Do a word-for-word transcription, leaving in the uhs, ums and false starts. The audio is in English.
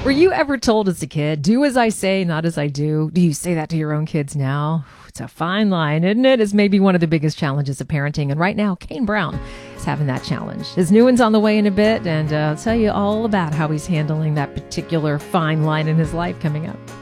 Were you ever told as a kid, do as I say, not as I do? Do you say that to your own kids now? It's a fine line, isn't it? It's maybe one of the biggest challenges of parenting. And right now, Kane Brown is having that challenge. His new one's on the way in a bit, and uh, I'll tell you all about how he's handling that particular fine line in his life coming up.